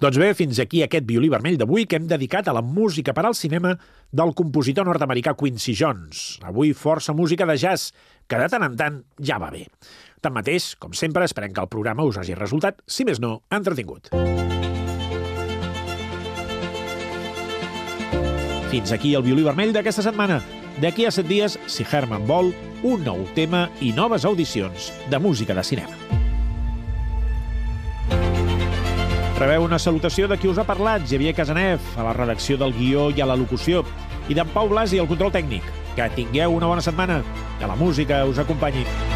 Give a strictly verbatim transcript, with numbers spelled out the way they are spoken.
Doncs bé, fins aquí aquest violí vermell d'avui que hem dedicat a la música per al cinema del compositor nord-americà Quincy Jones. Avui força música de jazz, que de tant en tant ja va bé. Tanmateix, com sempre, esperem que el programa us hagi resultat, si més no, entretingut. Fins aquí el violí vermell d'aquesta setmana. D'aquí a set dies, si Herman vol, un nou tema i noves audicions de música de cinema. Rebeu una salutació de qui us ha parlat, Xavier Casanev, a la redacció del guió i a la locució, i d'en Pau Blasi al control tècnic. Que tingueu una bona setmana, que la música us acompanyi.